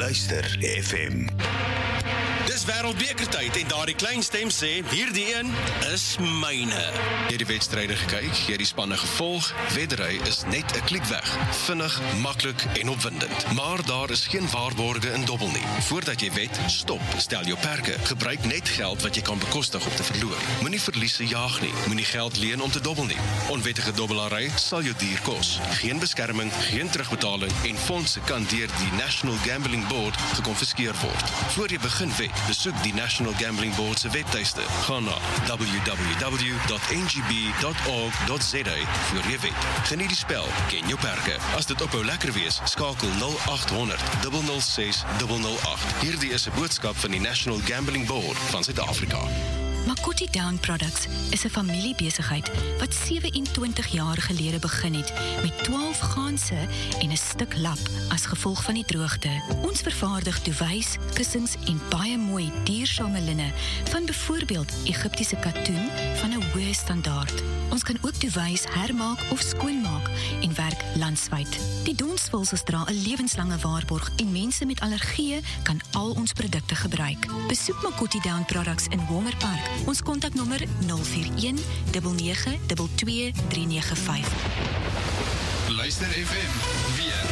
Luister FM. Dis wêreldbekertyd en daardie klein stem sê, hierdie een is myne. Jy het die wedstryde gekyk, jy het die spanne gevolg, weddery is net 'n klik weg. Vinnig, maklik en opwindend. Maar daar is geen waarborge in dobbel nie. Voordat jy wed, stop, stel jou perke. Gebruik net geld wat jy kan bekostig om te verloor. Moenie verliese jaag nie. Moenie geld leen om te dobbel nie. Onwettige dobbelary sal jou duur kos. Geen beskerming, geen terugbetaling en fondse kan deur die National Gambling Board gekonfiskeer word. Voor jy begin wed, besoek die National Gambling Board se webtuiste. Gaan na www.ngb.org.za voor jy wed. Geniet die spel, ken jou perke. As dit ophou lekker wees, skakel 0800 006 008. Hierdie is 'n boodskap van die National Gambling Board van Suid-Afrika. Makoti Down Products is 'n familiebesigheid wat 27 jaar gelede begin het met 12 ganse en 'n stuk lap as gevolg van die droogte. Ons vervaardig duwys, kussings en baie mooi duursame linne van byvoorbeeld Egiptiese katoen van 'n hoë standaard. Ons kan ook duwys hermaak of skoonmaak en werk landwyd. Die donsvulsels dra 'n lewenslange waarborg en mense met allergieë kan al ons produkte gebruik. Besoek Makoti Down Products in Walmer Park. Ons kontaknommer 041 992 395. Luister FM weer.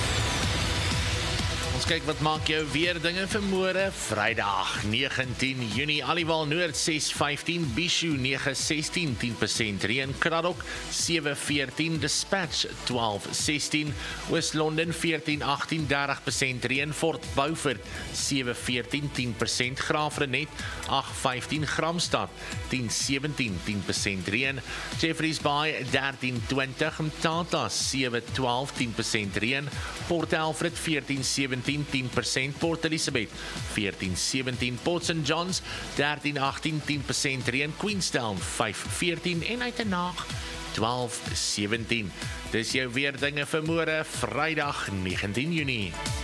Ons kyk wat maak jou weer dinge vir môre, Vrydag 19 Junie, Aliwal Noord 6:15, Bishu 9:16, 10% reën, Kraddock 7:14, Dispatch 12:16, Oos-London 14:18, 30% reën, Fort Beaufort 7:14, 10% Graafrenet 8:15, Gramstad 10:17, 10% reën, Jeffreys Bay 13:20, Mthatha 7:12, 10% reën, Port Alfred 14:17, 10%, Port Elizabeth 14:17, Port St. John's 13:18, 10% reën, Queenstown 5:14 en Uitenhaag 12:17. Dis jou weer dinge vir môre, Vrydag 19 Junie.